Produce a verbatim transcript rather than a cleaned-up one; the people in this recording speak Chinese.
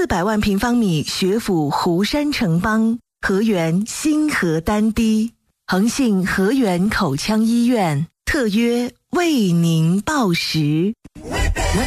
四百万平方米学府湖山城邦，河源新河丹堤，恒信河源口腔医院特约为您报时。